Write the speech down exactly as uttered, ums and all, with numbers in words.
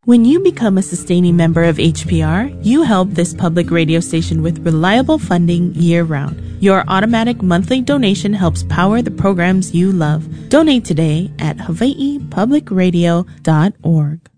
When you become a sustaining member of H P R, you help this public radio station with reliable funding year-round. Your automatic monthly donation helps power the programs you love. Donate today at hawaii public radio dot org.